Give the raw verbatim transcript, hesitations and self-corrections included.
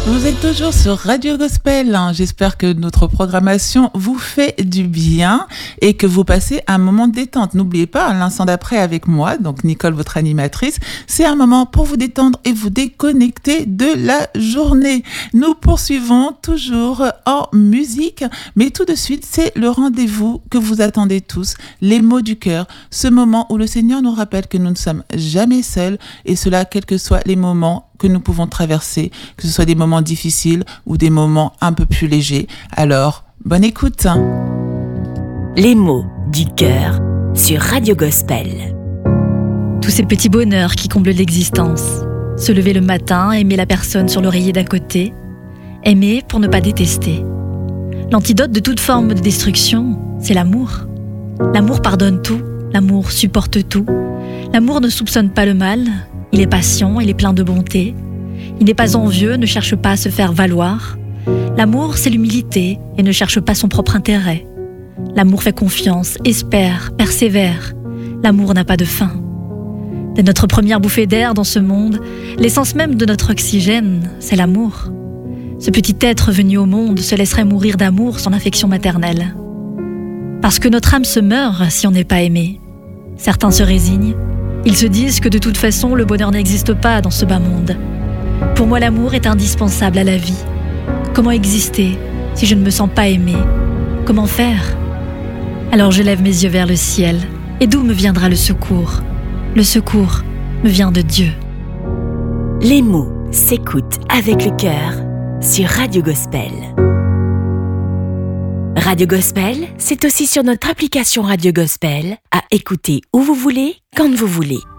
Vous êtes toujours sur Radio Gospel. J'espère que notre programmation vous fait du bien et que vous passez un moment de détente. N'oubliez pas, à l'instant d'après avec moi, donc Nicole, votre animatrice, c'est un moment pour vous détendre et vous déconnecter de la journée. Nous poursuivons toujours en musique, mais tout de suite, c'est le rendez-vous que vous attendez tous, les mots du cœur, ce moment où le Seigneur nous rappelle que nous ne sommes jamais seuls, et cela quels que soient les moments que nous pouvons traverser, que ce soit des moments difficiles ou des moments un peu plus légers. Alors, bonne écoute. Les mots du cœur sur Radio Gospel. Tous ces petits bonheurs qui comblent l'existence. Se lever le matin, aimer la personne sur l'oreiller d'à côté. Aimer pour ne pas détester. L'antidote de toute forme de destruction, c'est l'amour. L'amour pardonne tout, l'amour supporte tout. L'amour ne soupçonne pas le mal. Il est patient, il est plein de bonté. Il n'est pas envieux, ne cherche pas à se faire valoir. L'amour, c'est l'humilité et ne cherche pas son propre intérêt. L'amour fait confiance, espère, persévère. L'amour n'a pas de fin. Dès notre première bouffée d'air dans ce monde, l'essence même de notre oxygène, c'est l'amour. Ce petit être venu au monde se laisserait mourir d'amour sans affection maternelle. Parce que notre âme se meurt si on n'est pas aimé. Certains se résignent. Ils se disent que de toute façon, le bonheur n'existe pas dans ce bas monde. Pour moi, l'amour est indispensable à la vie. Comment exister si je ne me sens pas aimée ? Comment faire ? Alors je lève mes yeux vers le ciel. Et d'où me viendra le secours ? Le secours me vient de Dieu. Les mots s'écoutent avec le cœur sur Radio Gospel. Radio Gospel, c'est aussi sur notre application Radio Gospel, à écouter où vous voulez, quand vous voulez.